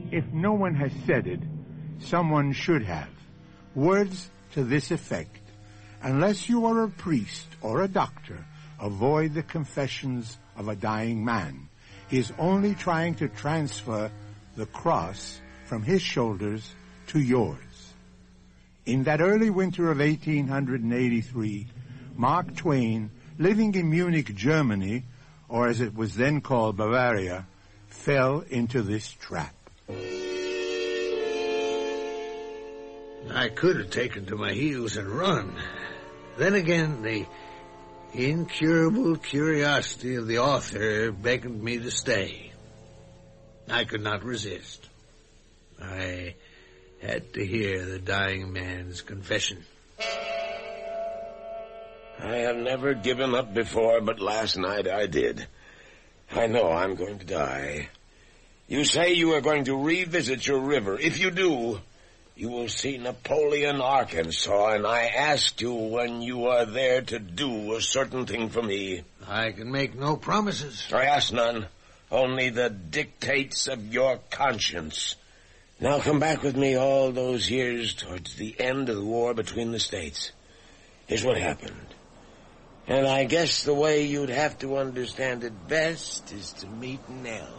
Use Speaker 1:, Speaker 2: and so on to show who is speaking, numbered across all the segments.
Speaker 1: If no one has said it, someone should have. Words to this effect: unless you are a priest or a doctor, avoid the confessions of a dying man. He is only trying to transfer the cross from his shoulders to yours. In that early winter of 1883, Mark Twain, living in Munich, Germany, or as it was then called, Bavaria, fell into this trap.
Speaker 2: I could have taken to my heels and run. Then again, the incurable curiosity of the author beckoned me to stay. I could not resist. I had to hear the dying man's confession.
Speaker 3: I have never given up before, but last night I did. I know I'm going to die. You say you are going to revisit your river. If you do, you will see Napoleon, Arkansas, and I asked you when you are there to do a certain thing for me.
Speaker 2: I can make no promises.
Speaker 3: I ask none, only the dictates of your conscience. Now come back with me all those years towards the end of the war between the states. Here's what happened. And I guess the way you'd have to understand it best is to meet Nell.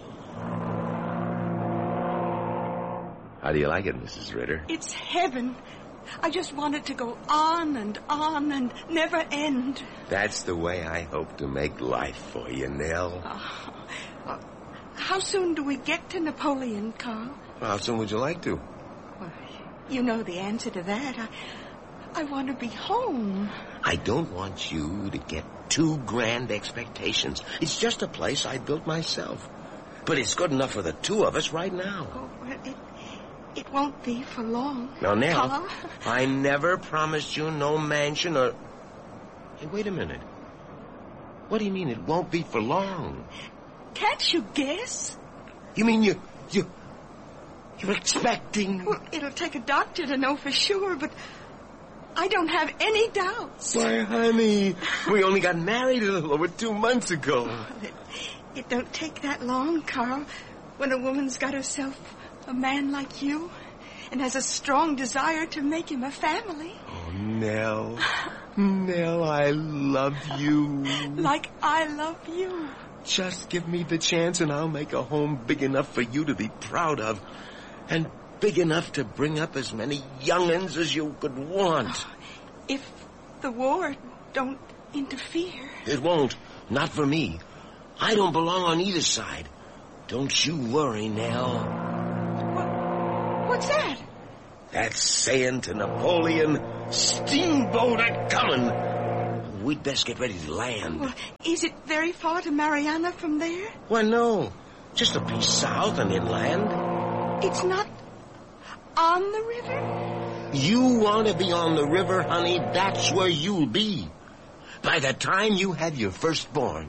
Speaker 4: How do you like it, Mrs. Ritter?
Speaker 5: It's heaven. I just want it to go on and never end.
Speaker 4: That's the way I hope to make life for you, Nell.
Speaker 5: How soon do we get to Napoleon, Carl?
Speaker 4: How soon would you like to?
Speaker 5: Well, you know the answer to that. I want to be home.
Speaker 4: I don't want you to get too grand expectations. It's just a place I built myself. But it's good enough for the two of us right now.
Speaker 5: Oh, well, it won't be for long.
Speaker 4: Now, Nell,
Speaker 5: Carl?
Speaker 4: I never promised you no mansion or... Hey, wait a minute. What do you mean it won't be for long?
Speaker 5: Can't you guess?
Speaker 4: You mean you're expecting...
Speaker 5: Well, it'll take a doctor to know for sure, but I don't have any doubts.
Speaker 4: Why, honey, we only got married a little over 2 months ago.
Speaker 5: Oh, it don't take that long, Carl, when a woman's got herself a man like you and has a strong desire to make him a family.
Speaker 4: Oh, Nell. Nell, I love you.
Speaker 5: Like I love you.
Speaker 4: Just give me the chance and I'll make a home big enough for you to be proud of. And big enough to bring up as many young'uns as you could want.
Speaker 5: If the war don't interfere.
Speaker 4: It won't. Not for me. I don't belong on either side. Don't you worry, Nell.
Speaker 5: What's that?
Speaker 4: That's saying to Napoleon, steamboat a-comin'. We'd best get ready to land.
Speaker 5: Well, is it very far to Mariana from there?
Speaker 4: Why, no. Just a piece south and inland.
Speaker 5: It's not on the river?
Speaker 4: You want to be on the river, honey, that's where you'll be. By the time you have your firstborn.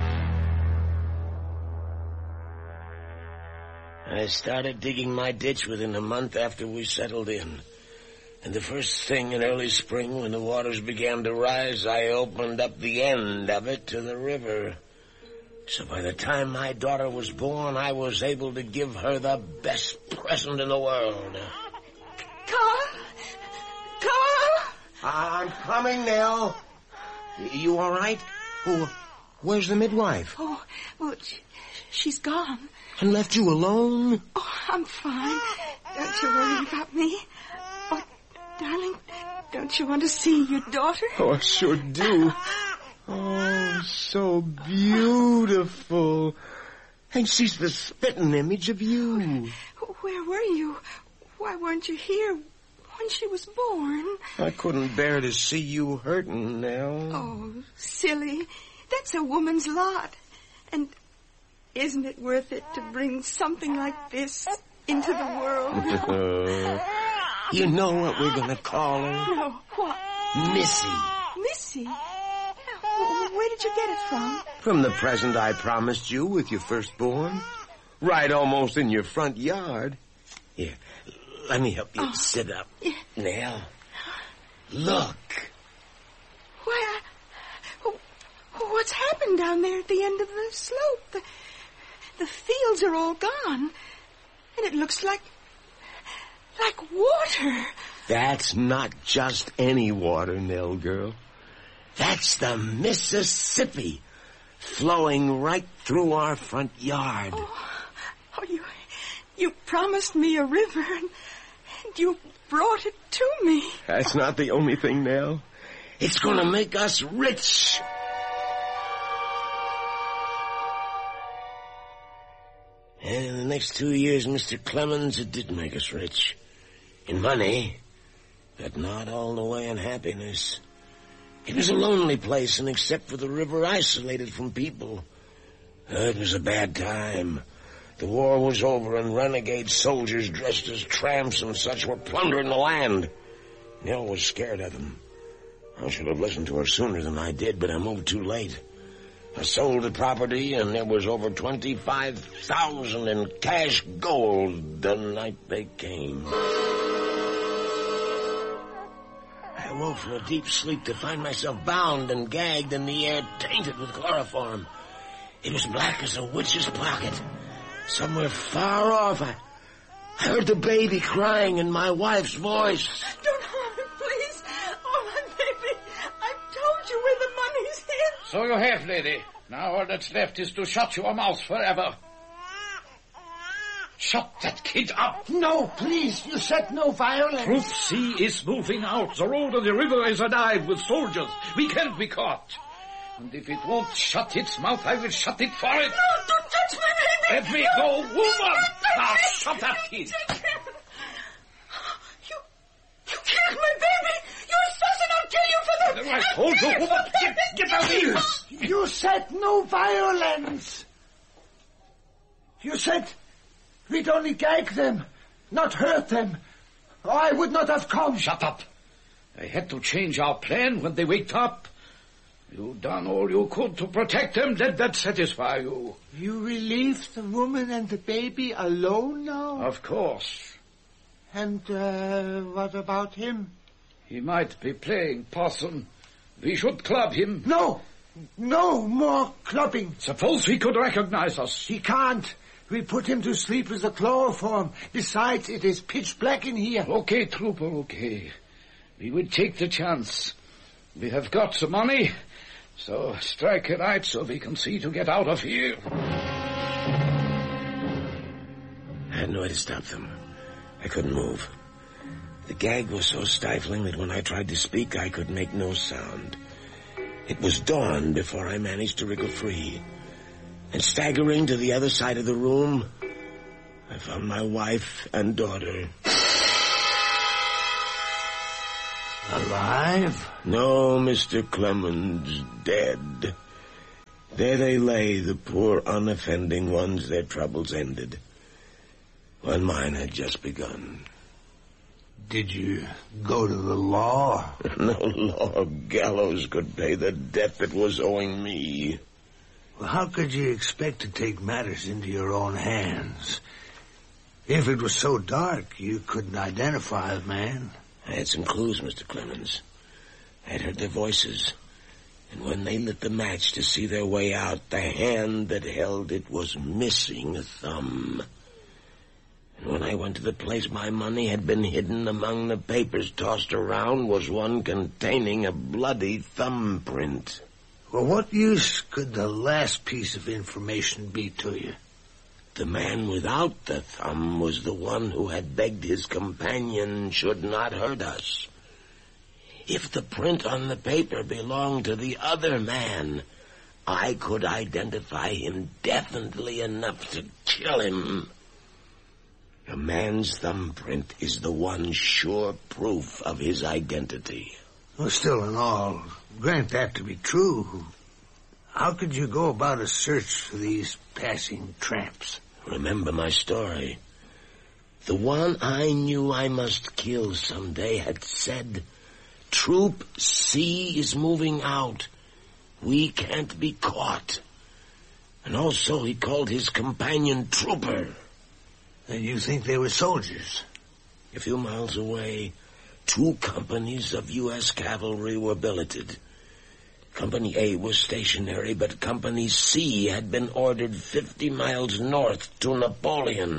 Speaker 4: I started digging my ditch within a month after we settled in. And the first thing in early spring, when the waters began to rise, I opened up the end of it to the river. So by the time my daughter was born, I was able to give her the best present in the world.
Speaker 5: Carl? Carl?
Speaker 4: I'm coming, Nell. You all right? Oh, where's the midwife?
Speaker 5: Oh, well, she's gone.
Speaker 4: And left you alone?
Speaker 5: Oh, I'm fine. Don't you worry about me. Oh, darling, don't you want to see your daughter?
Speaker 4: Oh, I sure do. Oh, so beautiful. And she's the spitting image of you.
Speaker 5: Where were you? Why weren't you here when she was born?
Speaker 4: I couldn't bear to see you hurting, Nell.
Speaker 5: Oh, silly. That's a woman's lot. And isn't it worth it to bring something like this into the world?
Speaker 4: You know what we're going to call her?
Speaker 5: No, what?
Speaker 4: Missy.
Speaker 5: Missy? Where did you get it from?
Speaker 4: From the present I promised you with your firstborn. Right almost in your front yard. Here, let me help you sit up.
Speaker 5: Yeah.
Speaker 4: Nell, look.
Speaker 5: Why, what's happened down there at the end of the slope? The fields are all gone. And it looks like water.
Speaker 4: That's not just any water, Nell girl. That's the Mississippi, flowing right through our front yard.
Speaker 5: Oh, you promised me a river, and you brought it to me.
Speaker 4: That's not the only thing, Nell. It's going to make us rich. And in the next 2 years, Mr. Clemens, it did make us rich. In money, but not all the way in happiness. It was a lonely place, and except for the river, isolated from people. It was a bad time. The war was over, and renegade soldiers dressed as tramps and such were plundering the land. Nell was scared of them. I should have listened to her sooner than I did, but I moved too late. I sold the property, and there was over $25,000 in cash gold the night they came. I woke from a deep sleep to find myself bound and gagged and the air tainted with chloroform. It was black as a witch's pocket. Somewhere far off, I heard the baby crying in my wife's voice.
Speaker 5: Don't harm him, please. Oh, my baby. I've told you where the money's hid.
Speaker 6: So you have, lady. Now all that's left is to shut your mouth forever. Shut that kid up.
Speaker 7: No, please. You said no violence.
Speaker 6: Troop C is moving out. The road and the river is alive with soldiers. We can't be caught. And if it won't shut its mouth, I will shut it for it.
Speaker 5: No, don't touch my baby.
Speaker 6: Let me go, woman. Now shut up, kid.
Speaker 5: You killed my baby. Your assassin, I'll kill you for that.
Speaker 6: I told you, woman. Get out of here.
Speaker 7: You said no violence. You said we'd only gag them, not hurt them. Or I would not have come.
Speaker 6: Shut up. I had to change our plan when they waked up. You done all you could to protect them. Let that satisfy you.
Speaker 7: You relieved the woman and the baby alone now?
Speaker 6: Of course.
Speaker 7: And what about him?
Speaker 6: He might be playing possum. We should club him.
Speaker 7: No more clubbing.
Speaker 6: Suppose he could recognize us.
Speaker 7: He can't. We put him to sleep with the chloroform. Besides, it is pitch black in here.
Speaker 6: Okay, trooper, okay. We will take the chance. We have got the money, so strike a light so we can see to get out of here.
Speaker 4: I had no way to stop them. I couldn't move. The gag was so stifling that when I tried to speak, I could make no sound. It was dawn before I managed to wriggle free. And staggering to the other side of the room, I found my wife and daughter.
Speaker 2: Alive?
Speaker 4: No, Mr. Clemens, dead. There they lay, the poor unoffending ones, their troubles ended. When mine had just begun.
Speaker 2: Did you go to the law?
Speaker 4: No law of gallows could pay the debt that was owing me.
Speaker 2: Well, how could you expect to take matters into your own hands? If it was so dark, you couldn't identify the man.
Speaker 4: I had some clues, Mr. Clemens. I had heard their voices. And when they lit the match to see their way out, the hand that held it was missing a thumb. And when I went to the place my money had been hidden among the papers tossed around was one containing a bloody thumbprint.
Speaker 2: Well, what use could the last piece of information be to you?
Speaker 4: The man without the thumb was the one who had begged his companion should not hurt us. If the print on the paper belonged to the other man, I could identify him definitely enough to kill him. A man's thumbprint is the one sure proof of his identity.
Speaker 2: Well, still in all, grant that to be true. How could you go about a search for these passing tramps?
Speaker 4: Remember my story. The one I knew I must kill someday had said, Troop C is moving out. We can't be caught. And also he called his companion Trooper.
Speaker 2: Then you think they were soldiers?
Speaker 4: A few miles away, 2 companies of U.S. cavalry were billeted. Company A was stationary, but Company C had been ordered 50 miles north to Napoleon.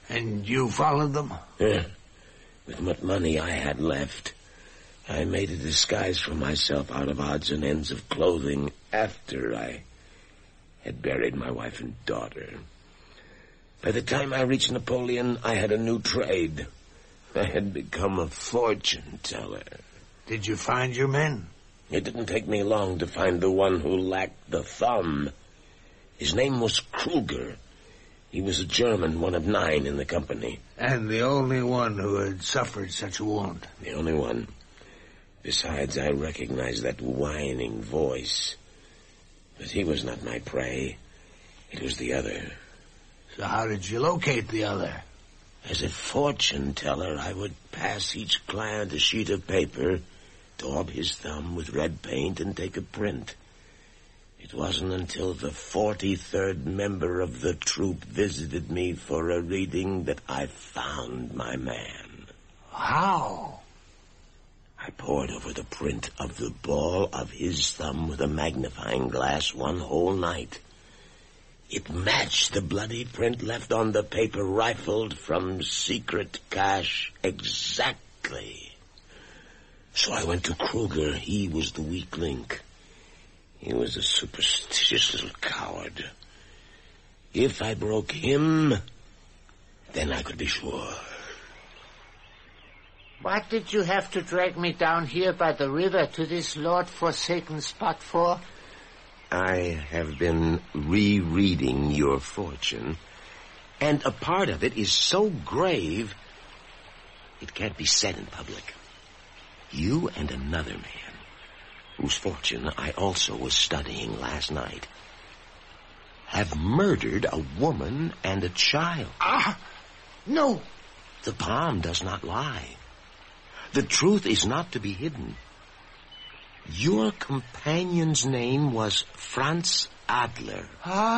Speaker 2: And you followed them?
Speaker 4: Yeah. With what money I had left, I made a disguise for myself out of odds and ends of clothing after I had buried my wife and daughter. By the time I reached Napoleon, I had a new trade. I had become a fortune teller.
Speaker 2: Did you find your men?
Speaker 4: It didn't take me long to find the one who lacked the thumb. His name was Kruger. He was a German, one of 9 in the company.
Speaker 2: And the only one who had suffered such a wound?
Speaker 4: The only one. Besides, I recognized that whining voice. But he was not my prey. It was the other.
Speaker 2: So how did you locate the other?
Speaker 4: As a fortune teller, I would pass each client a sheet of paper, daub his thumb with red paint, and take a print. It wasn't until the 43rd member of the troop visited me for a reading that I found my man.
Speaker 2: How?
Speaker 4: I pored over the print of the ball of his thumb with a magnifying glass one whole night. It matched the bloody print left on the paper rifled from secret cache exactly. So I went to Kruger. He was the weak link. He was a superstitious little coward. If I broke him, then I could be sure.
Speaker 8: What did you have to drag me down here by the river to this Lord-forsaken spot for?
Speaker 4: I have been rereading your fortune, and a part of it is so grave it can't be said in public. You and another man, whose fortune I also was studying last night, have murdered a woman and a child.
Speaker 8: No.
Speaker 4: The palm does not lie. The truth is not to be hidden. Your companion's name was Franz Adler.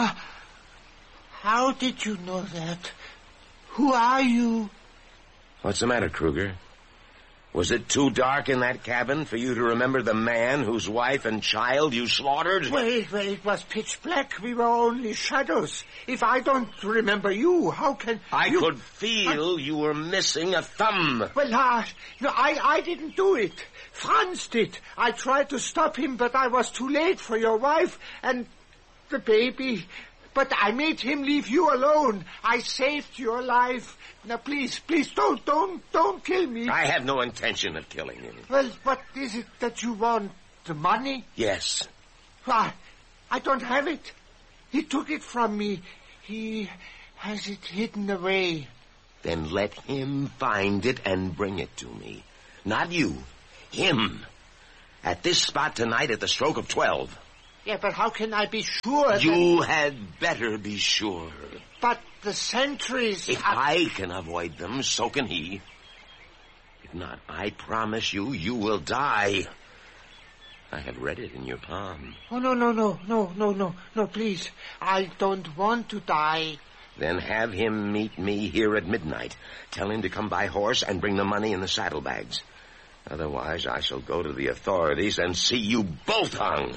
Speaker 8: How did you know that? Who are you?
Speaker 4: What's the matter, Kruger? Was it too dark in that cabin for you to remember the man whose wife and child you slaughtered?
Speaker 8: Well, it was pitch black. We were only shadows. If I don't remember you, how can
Speaker 4: I could feel you were missing a thumb.
Speaker 8: Well, no, I didn't do it. Franz did. I tried to stop him, but I was too late for your wife and the baby. But I made him leave you alone. I saved your life. Now, please, don't kill me.
Speaker 4: I have no intention of killing him.
Speaker 8: Well, what is it that you want? The money?
Speaker 4: Yes.
Speaker 8: Why, I don't have it. He took it from me. He has it hidden away.
Speaker 4: Then let him find it and bring it to me. Not you. Him. At this spot tonight at the stroke of 12.
Speaker 8: Yeah, but how can I be sure that...
Speaker 4: You had better be sure.
Speaker 8: But the sentries...
Speaker 4: If I can avoid them, so can he. If not, I promise you, you will die. I have read it in your palm.
Speaker 8: Oh, no, please. I don't want to die.
Speaker 4: Then have him meet me here at midnight. Tell him to come by horse and bring the money in the saddlebags. Otherwise, I shall go to the authorities and see you both hung.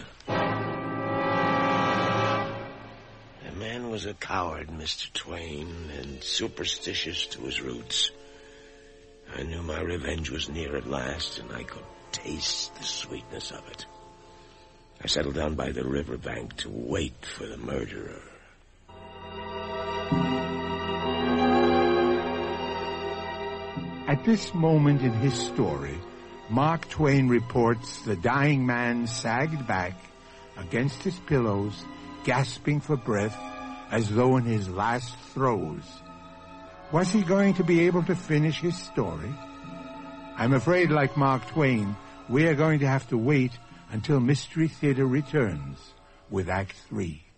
Speaker 4: The man was a coward, Mr. Twain, and superstitious to his roots. I knew my revenge was near at last, and I could taste the sweetness of it. I settled down by the riverbank to wait for the murderer.
Speaker 1: At this moment in his story, Mark Twain reports the dying man sagged back against his pillows, gasping for breath as though in his last throes. Was he going to be able to finish his story? I'm afraid, like Mark Twain, we are going to have to wait until Mystery Theater returns with Act 3.